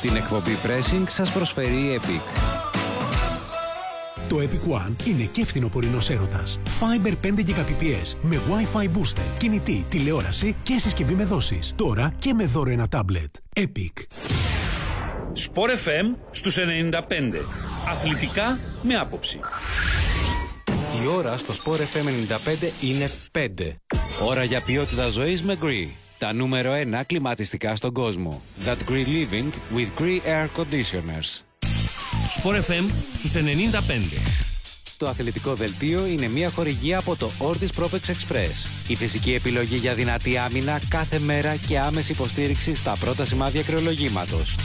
Την εκπομπή Pressing σας προσφέρει η Epic. Το Epic One είναι και φθινοπορεινός έρωτας. Fiber 5 Gbps με Wi-Fi booster, κινητή, τηλεόραση και συσκευή με δόσεις. Τώρα και με δώρο ένα τάμπλετ. Epic. Sport FM στους 95. Αθλητικά με άποψη. Η ώρα στο Sport FM 95 είναι 5. Ώρα για ποιότητα ζωής με Gree. Τα νούμερο 1 κλιματιστικά στον κόσμο. That Gree Living with Gree Air Conditioners. Sport FM στους 95. Το αθλητικό δελτίο είναι μια χορηγία από το Ortis Propex Express. Η φυσική επιλογή για δυνατή άμυνα κάθε μέρα και άμεση υποστήριξη στα πρώτα σημάδια κρεολογήματος.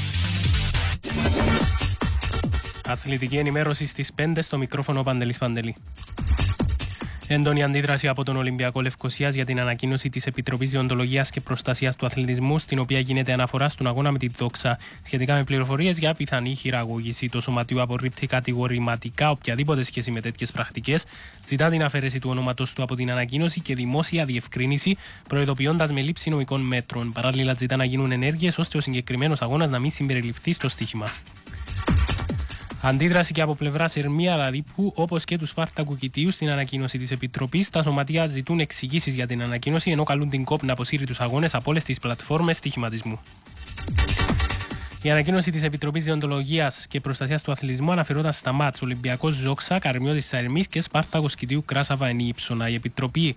Αθλητική ενημέρωση στις 5 στο μικρόφωνο Παντελής Παντελή. Έντονη αντίδραση από τον Ολυμπιακό Λευκωσίας για την ανακοίνωση της Επιτροπής Διοντολογίας και Προστασίας του Αθλητισμού, στην οποία γίνεται αναφορά στον αγώνα με τη Δόξα. Σχετικά με πληροφορίες για πιθανή χειραγώγηση, το Σωματείο απορρίπτει κατηγορηματικά οποιαδήποτε σχέση με τέτοιες πρακτικές, ζητά την αφαίρεση του ονόματος του από την ανακοίνωση και δημόσια διευκρίνηση, προειδοποιώντας με λήψη νομικών μέτρων. Παράλληλα, ζητά να γίνουν ενέργειες ώστε ο συγκεκριμένος αγώνας να μην συμπεριληφθεί στο στοίχημα. Αντίδραση και από πλευράς Ερμία Ραδίπου, όπως και του Σπάρτακου Κητίου στην ανακοίνωση της Επιτροπής. Τα σωματεία ζητούν εξηγήσεις για την ανακοίνωση, ενώ καλούν την ΚΟΠ να αποσύρει τους αγώνες από όλες τις πλατφόρμες στοιχηματισμού. Η ανακοίνωση της Επιτροπής Διοντολογίας και Προστασίας του Αθλητισμού αναφερόταν στα μάτς Ολυμπιακός Ζόξα, Καρμιώτης Σαρμής και Σπάρτακος Κητίου Κράσαβα Ενίψωνα. Η Επιτροπή